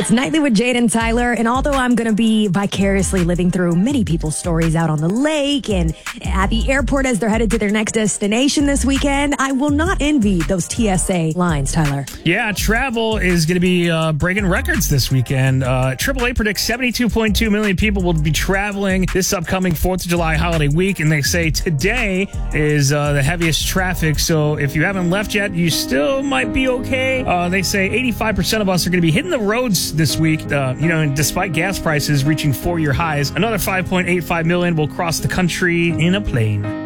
It's Nightly with Jade and Tyler, and although I'm going to be vicariously living through many people's stories out on the lake and at the airport as they're headed to their next destination this weekend, I will not envy those TSA lines, Tyler. Yeah, travel is going to be breaking records this weekend. AAA predicts 72.2 million people will be traveling this upcoming 4th of July holiday week, and they say today is the heaviest traffic, so if you haven't left yet, you still might be okay. They say 85% of us are going to be hitting the roads this week, despite gas prices reaching 4-year highs. Another 5.85 million will cross the country in a plane.